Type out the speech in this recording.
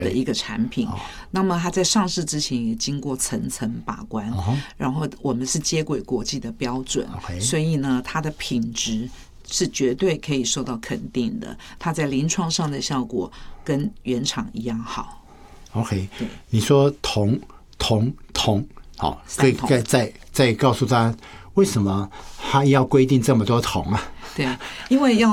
的一个产品，那么它在上市之前也经过层层把关，然后我们是接轨国际的标准，所以呢，它的品质是绝对可以受到肯定的，它在临床上的效果跟原厂一样好。 OK， 你说铜，好，可以再告诉大家为什么它要规定这么多铜啊？ 对，因为要